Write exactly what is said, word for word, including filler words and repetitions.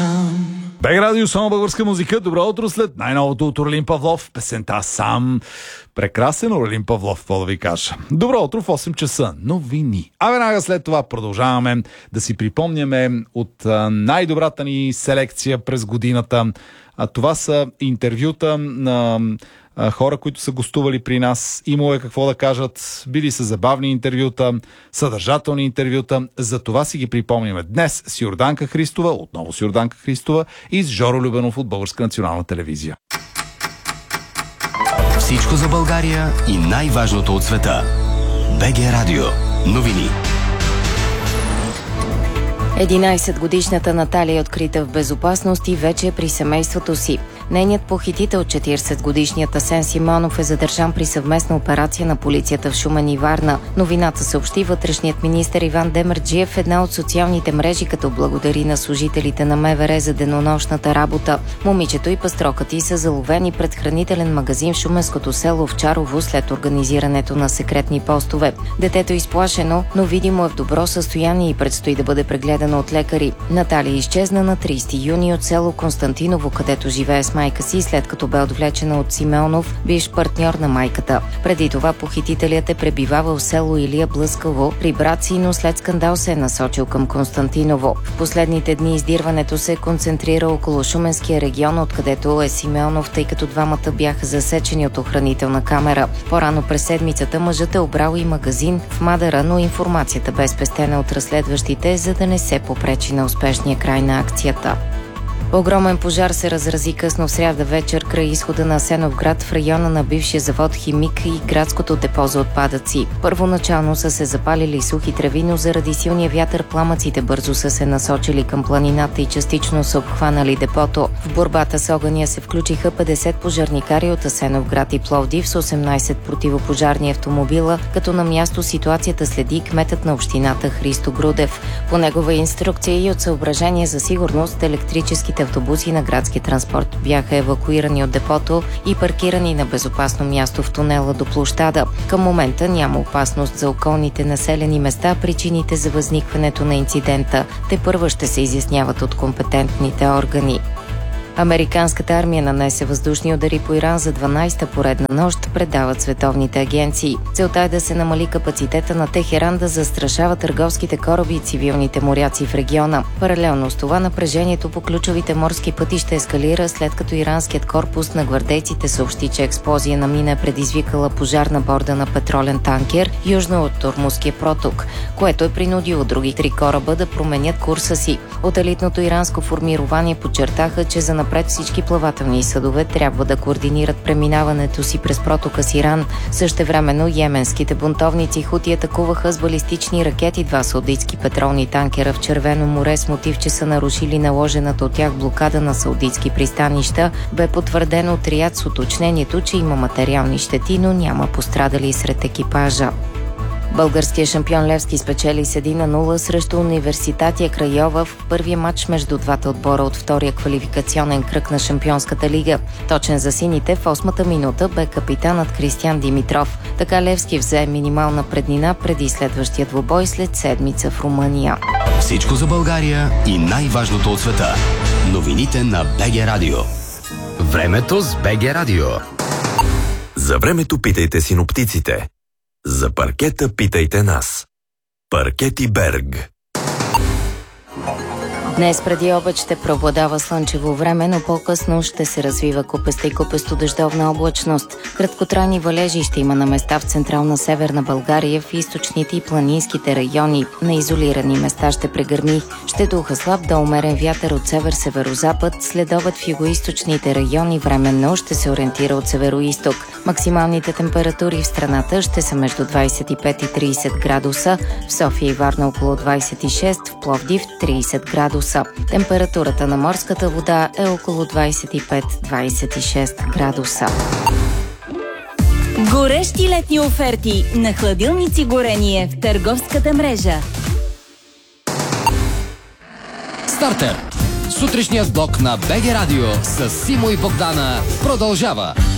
сам. БГ Радио, само българска музика. Добро утро след най-новото от Орлин Павлов. Песента Сам. Прекрасен Орлин Павлов, какво да ви кажа. Добро утро в осем часа. Новини. А веднага след това продължаваме да си припомняме от а, най-добрата ни селекция през годината. А това са интервюта на а, хора, които са гостували при нас. Имало е какво да кажат. Били са забавни интервюта, съдържателни интервюта. За това си ги припомняме днес с Йорданка Христова, отново с Йорданка Христова и с Жоро Любенов от Българска национална телевизия. Всичко за България и най-важното от света. БГ Радио. Новини. единайсетгодишната Наталия е открита в безопасност и вече е при семейството си. Нейният похитител, четирийсетгодишният Асен Симеонов, е задържан при съвместна операция на полицията в Шумен и Варна. Новината съобщи вътрешният министър Иван Демерджиев в една от социалните мрежи, като благодари на служителите на МВР за денонощната работа. Момичето и пастрокът й са заловени пред хранителен магазин в шуменското село Овчарово след организирането на секретни постове. Детето е изплашено, но видимо е в добро състояние и предстои да бъде прегледано от лекари. Наталия изчезна на трийсети юни от село Константиново, където живее с майка си, след като бе отвлечена от Симеонов, бивш партньор на майката. Преди това похитителят е пребивавал в село Илия Блъскаво при брат си, но след скандал се е насочил към Константиново. В последните дни издирването се концентрира около Шуменския регион, откъдето е Симеонов, тъй като двамата бяха засечени от охранителна камера. По-рано през седмицата мъжът е обрал и магазин в Мадара, но информацията бе спестена от разследващите, за да не се попречи на успешния край на акцията. Огромен пожар се разрази късно в сряда вечер край изхода на Асеновград в района на бившия завод Химик и градското депо за отпадъци. Първоначално са се запалили сухи треви, но заради силния вятър пламъците бързо са се насочили към планината и частично са обхванали депото. В борбата с огъня се включиха петдесет пожарникари от Асеновград и Пловдив с осемнайсет противопожарни автомобила, като на място ситуацията следи кметът на общината Христо Грудев. По негова инструкция и от съображение за сигурност, електрическите автобуси на градски транспорт бяха евакуирани от депото и паркирани на безопасно място в тунела до площада. Към момента няма опасност за околните населени места. Причините за възникването на инцидента тепърва ще се изясняват от компетентните органи. Американската армия нанесе въздушни удари по Иран за дванайсета поредна нощ, предават световните агенции. Целта е да се намали капацитета на Техеран да застрашава търговските кораби и цивилните моряци в региона. Паралелно с това напрежението по ключовите морски пътища ескалира, след като иранският корпус на гвардейците съобщи, че експлозия на мина е предизвикала пожар на борда на петролен танкер южно от Ормузския проток, което е принудило други три кораба да променят курса си. От елитното иранско формирование подчертаха, че за напред всички плавателни съдове трябва да координират преминаването си през протока с Иран. Същевременно йеменските бунтовници Хути атакуваха с балистични ракети два саудитски петролни танкера в Червено море с мотив, че са нарушили наложената от тях блокада на саудитски пристанища. Бе потвърдено от Риад с уточнението, че има материални щети, но няма пострадали сред екипажа. Българският шампион Левски спечели с едно на нула срещу Университатия Крайова в първия матч между двата отбора от втория квалификационен кръг на Шампионската лига. Точен за сините в осмата минута бе капитанът Кристиян Димитров. Така Левски взе минимална преднина преди следващия двубой след седмица в Румъния. Всичко за България и най-важното от света. Новините на БГ Радио. Времето с БГ Радио. За времето питайте синоптиците. За паркета питайте нас. Паркети Берг. Днес преди обед ще преобладава слънчево време, но по-късно ще се развива купеста и купесто-дъждовна облачност. Краткотрайни валежи ще има на места в централна северна България, в източните и планинските райони. На изолирани места ще прегърми. Ще духа слаб до умерен вятър от север-северозапад. След обед в югоизточните райони временно ще се ориентира от североизток. Максималните температури в страната ще са между двайсет и пет и трийсет градуса. В София и Варна около двайсет и шест, в Пловдив трийсет градуса. Температурата на морската вода е около двайсет и пет до двайсет и шест градуса. Горещи летни оферти на хладилници горение в търговската мрежа. Стартер! Сутрешният блок на БГ Радио с Симо и Богдана продължава.